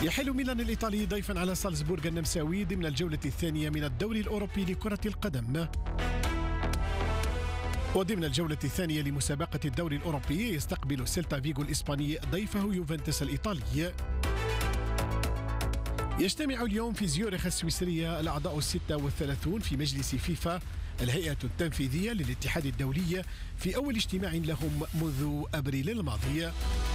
يحل ميلان الإيطالي ضيفا على سالزبورغ النمساوي ضمن الجولة الثانية من الدوري الأوروبي لكرة القدم. وضمن الجولة الثانية لمسابقة الدوري الأوروبي يستقبل سيلتا فيغو الإسباني ضيفه يوفنتوس الإيطالي. يجتمع اليوم في زيورخ السويسرية الأعضاء 36 في مجلس فيفا الهيئة التنفيذية للاتحاد الدولي في أول اجتماع لهم منذ أبريل الماضي.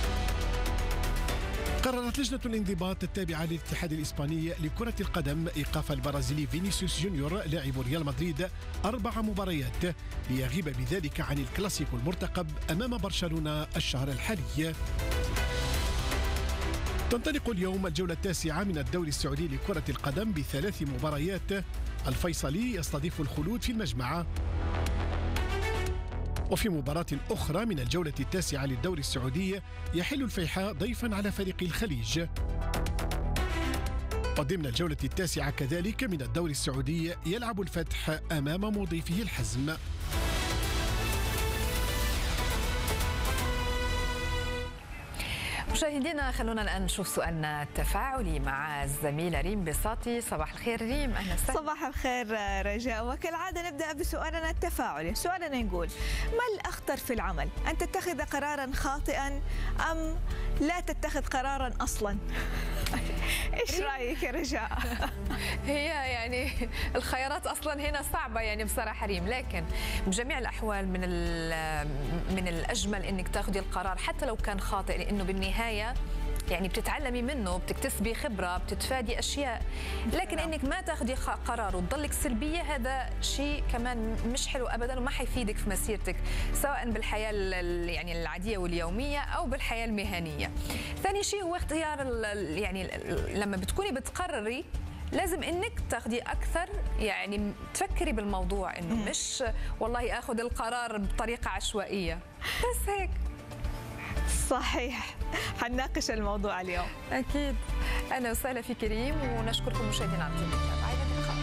قررت لجنة الانضباط التابعة للاتحاد الإسباني لكرة القدم إيقاف البرازيلي فينيسيوس جونيور لاعب ريال مدريد 4 مباريات ليغيب بذلك عن الكلاسيكو المرتقب أمام برشلونة الشهر الحالي. تنطلق اليوم الجولة التاسعة من الدوري السعودي لكرة القدم ب3 مباريات. الفيصلي يستضيف الخلود في المجمعة. وفي مباراة أخرى من الجولة التاسعة للدوري السعودي يحل الفيحاء ضيفا على فريق الخليج. وضمن الجولة التاسعة كذلك من الدوري السعودي يلعب الفتح أمام مضيفه الحزم. مشاهدينا خلونا الآن نشوف سؤالنا التفاعلي مع الزميلة ريم بساطي. صباح الخير ريم. أهلا وسهلا. صباح الخير رجاء. وكالعادة نبدأ بسؤالنا التفاعلي. سؤالنا يقول: ما الأخطر في العمل؟ أن تتخذ قرارا خاطئا أم لا تتخذ قرارا أصلا؟ إيش رأيك يا رجاء؟ هي يعني الخيارات أصلا هنا صعبة يعني بصراحة ريم، لكن بجميع الأحوال من الأجمل أنك تاخذي القرار حتى لو كان خاطئ، لأنه بالنهاية يعني بتتعلمي منه، بتكتسبي خبرة، بتتفادي أشياء. لكن إنك ما تاخدي قرار وتضلك سلبية هذا شيء كمان مش حلو أبدا وما حيفيدك في مسيرتك سواء بالحياة يعني العادية واليومية أو بالحياة المهنية. ثاني شيء هو اختيار يعني لما بتكوني بتقرري لازم انك تاخدي اكثر، يعني تفكري بالموضوع انه مش والله اخذ القرار بطريقة عشوائية بس هيك. صحيح، حنناقش الموضوع اليوم. أكيد. أهلا وسهلا فيك ريم ونشكركم مشاهدينا على